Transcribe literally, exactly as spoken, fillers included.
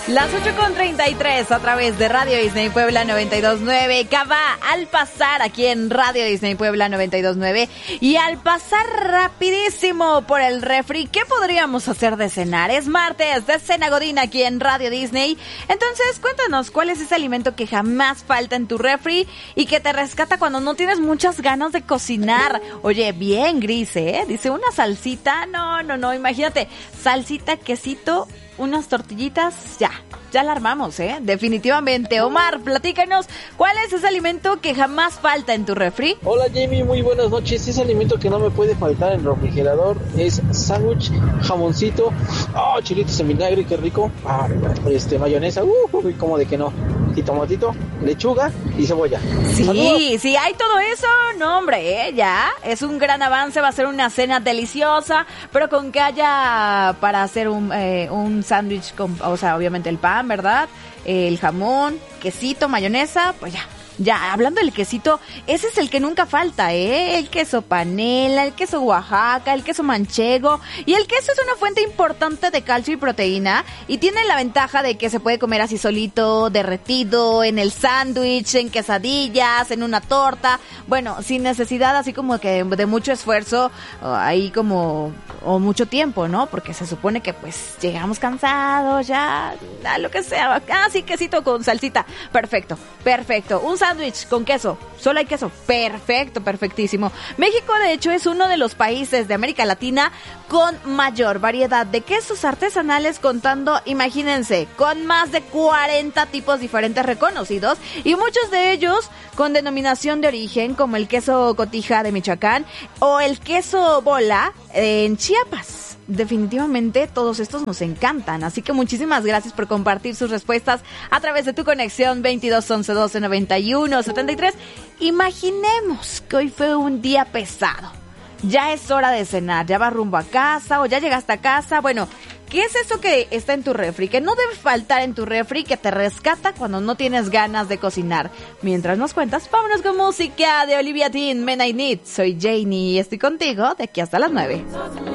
Las ocho con treinta y tres a través de Radio Disney Puebla noventa y dos punto nueve. Cava al pasar aquí en Radio Disney Puebla noventa y dos punto nueve. Y al pasar rapidísimo por el refri, ¿qué podríamos hacer de cenar? Es martes de Cena Godín aquí en Radio Disney. Entonces, cuéntanos, ¿cuál es ese alimento que jamás falta en tu refri y que te rescata cuando no tienes muchas ganas de cocinar? Oye, bien gris, ¿eh? Dice una salsita. No, no, no, imagínate. Salsita, quesito, unas tortillitas, ya, ya la armamos, ¿eh? Definitivamente. Omar, platícanos, ¿cuál es ese alimento que jamás falta en tu refri? Hola Jamie, muy buenas noches. Ese alimento que no me puede faltar en el refrigerador es sándwich, jamoncito, oh, chilitos en vinagre, qué rico, ah, este, mayonesa, uh, como de que no, y tomatito, lechuga y cebolla. Sí, ¡Saludos! sí, hay todo eso, no hombre, ¿eh? Ya, es un gran avance, va a ser una cena deliciosa, pero con que haya para hacer un, eh, un sándwich, con, o sea, obviamente el pan, ¿verdad? El jamón, quesito, mayonesa, pues ya. Ya, hablando del quesito, ese es el que nunca falta, ¿eh? El queso panela, el queso Oaxaca, el queso manchego. Y el queso es una fuente importante de calcio y proteína y tiene la ventaja de que se puede comer así solito, derretido, en el sándwich, en quesadillas, en una torta. Bueno, sin necesidad así como que de mucho esfuerzo, ahí como, o mucho tiempo, ¿no? Porque se supone que pues llegamos cansados, ya, a lo que sea. Ah, sí, quesito con salsita. Perfecto, perfecto. Un sándwich con queso, solo hay queso, perfecto, perfectísimo. México de hecho es uno de los países de América Latina con mayor variedad de quesos artesanales, contando, imagínense, con más de cuarenta tipos diferentes reconocidos y muchos de ellos con denominación de origen, como el queso Cotija de Michoacán o el queso Bola en Chiapas. Definitivamente todos estos nos encantan, así que muchísimas gracias por compartir sus respuestas a través de tu conexión veintidós once doce noventa y uno setenta y tres. Imaginemos que hoy fue un día pesado, ya es hora de cenar, ya vas rumbo a casa o ya llegaste a casa. Bueno, ¿qué es eso que está en tu refri, que no debe faltar en tu refri, que te rescata cuando no tienes ganas de cocinar? Mientras nos cuentas, vámonos con música de Olivia Dean, Men I Need. Soy Janie y estoy contigo de aquí hasta las nueve.